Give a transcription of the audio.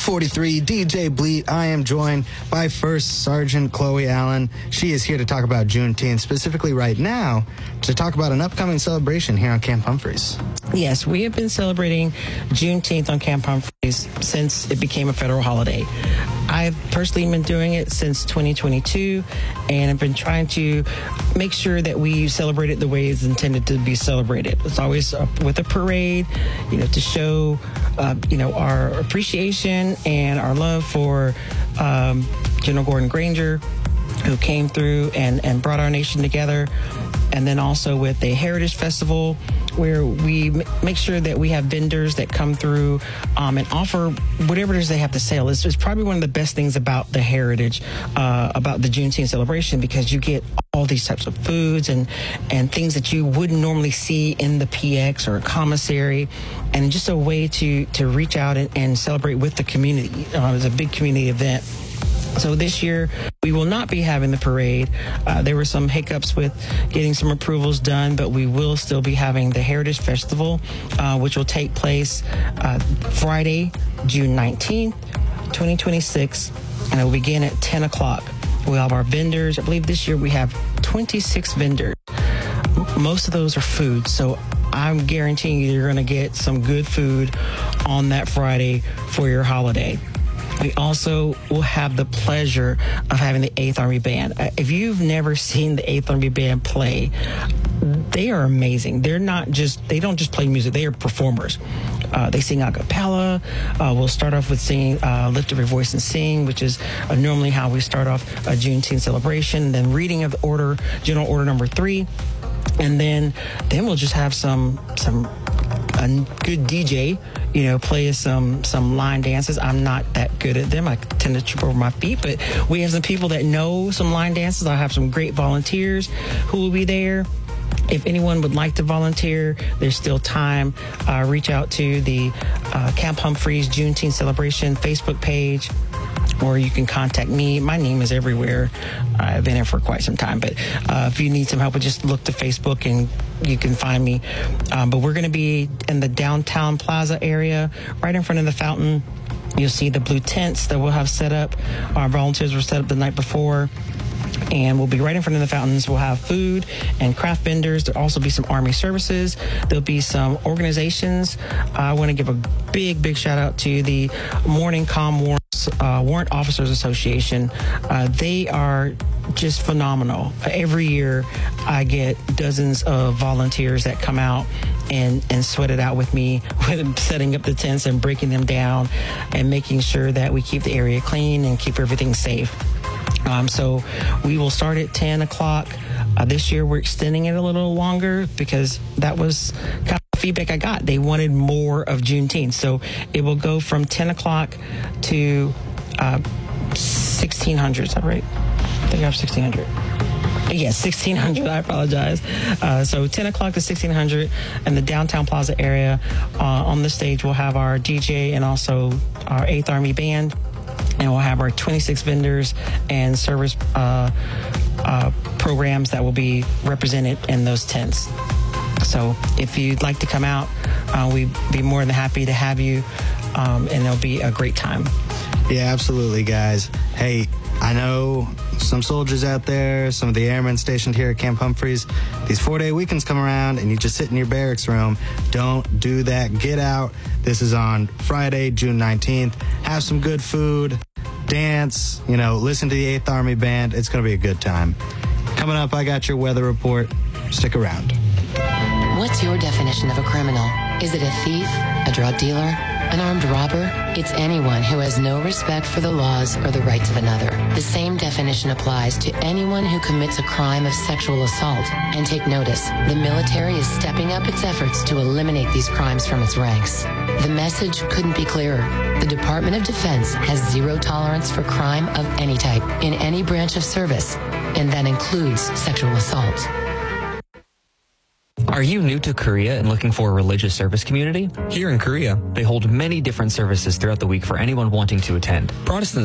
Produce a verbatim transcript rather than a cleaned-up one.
forty-three, D J Bleat. I am joined by First Sergeant Chloe Allen. She is here to talk about Juneteenth, specifically right now to talk about an upcoming celebration here on Camp Humphreys. Yes, we have been celebrating Juneteenth on Camp Humphreys since it became a federal holiday. I've personally been doing it since twenty twenty-two, and I've been trying to make sure that we celebrate it the way it's intended to be celebrated. It's always uh, with a parade, you know, to show, uh, you know, our appreciation and our love for um, General Gordon Granger, who came through and, and brought our nation together. And then also with a Heritage Festival, where we m- make sure that we have vendors that come through um, and offer whatever it is they have to sell. It's, it's probably one of the best things about the Heritage, uh, about the Juneteenth celebration, because you get all these types of foods and, and things that you wouldn't normally see in the P X or a commissary, and just a way to, to reach out and, and celebrate with the community. Uh, it's a big community event. So this year, we will not be having the parade. Uh, there were some hiccups with getting some approvals done, but we will still be having the Heritage Festival, uh, which will take place uh, Friday, June nineteenth, twenty twenty-six, and it will begin at ten o'clock. We'll have our vendors. I believe this year we have twenty-six vendors. Most of those are food, so I'm guaranteeing you you're going to get some good food on that Friday for your holiday. We also will have the pleasure of having the eighth Army Band. If you've never seen the eighth Army Band play, they are amazing. They're not just, they don't just play music, they are performers. Uh, they sing a cappella. Uh, we'll start off with singing uh, Lift Up Your Voice and Sing, which is uh, normally how we start off a Juneteenth celebration. Then reading of the order, General Order Number Three. And then, then we'll just have some, some, a good D J, you know, play some some line dances. I'm not that good at them. I tend to trip over my feet, but we have some people that know some line dances. I have some great volunteers who will be there. If anyone would like to volunteer, there's still time. Uh, reach out to the uh, Camp Humphreys Juneteenth Celebration Facebook page, or you can contact me. My name is everywhere. I've been here for quite some time, but uh, if you need some help, just look to Facebook and you can find me. Um, but we're going to be in the downtown plaza area, right in front of the fountain. You'll see the blue tents that we'll have set up. Our volunteers were set up the night before. And we'll be right in front of the fountains. We'll have food and craft vendors. There'll also be some Army services. There'll be some organizations. I want to give a big, big shout out to the Morning Calm Warrants, uh, Warrant Officers Association. Uh, they are just phenomenal. Every year I get dozens of volunteers that come out and, and sweat it out with me, with setting up the tents and breaking them down and making sure that we keep the area clean and keep everything safe. Um, so we will start at ten o'clock. Uh, this year we're extending it a little longer because that was kind of feedback I got. They wanted more of Juneteenth. So it will go from ten o'clock to uh, sixteen hundred. Is that right? I think I have sixteen hundred. Yes, sixteen hundred. I apologize. Uh, so ten o'clock to sixteen hundred in the downtown plaza area. Uh, on the stage, we'll have our D J and also our eighth Army Band. And we'll have our twenty-six vendors and service uh, uh, programs that will be represented in those tents. So if you'd like to come out, uh, we'd be more than happy to have you, um, and it'll be a great time. Yeah, absolutely, guys. Hey, I know some soldiers out there, some of the airmen stationed here at Camp Humphreys. These four-day weekends come around, and you just sit in your barracks room. Don't do that. Get out. This is on Friday, June nineteenth. Have some good food, dance, you know, listen to the eighth Army Band. It's going to be a good time. Coming up, I got your weather report. Stick around. What's your definition of a criminal? Is it a thief, a drug dealer, an armed robber? It's anyone who has no respect for the laws or the rights of another. The same definition applies to anyone who commits a crime of sexual assault. And take notice, the military is stepping up its efforts to eliminate these crimes from its ranks. The message couldn't be clearer. The Department of Defense has zero tolerance for crime of any type in any branch of service, and that includes sexual assault. Are you new to Korea and looking for a religious service community? Here in Korea, They hold many different services throughout the week for anyone wanting to attend. Protestants